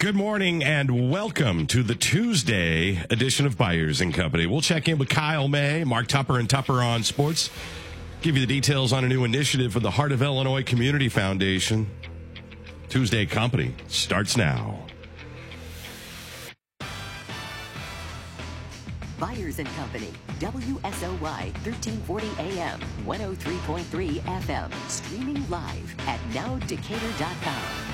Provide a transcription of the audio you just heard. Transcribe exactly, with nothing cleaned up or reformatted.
Good morning and welcome to the Tuesday edition of Byers and Company. We'll check in with Kyle May, Mark Tupper, and Tupper on Sports. Give you the details on a new initiative for the Heart of Illinois Community Foundation. Tuesday Company starts now. Byers and Company, W S O Y, thirteen forty A M, one oh three point three F M, streaming live at now decatur dot com.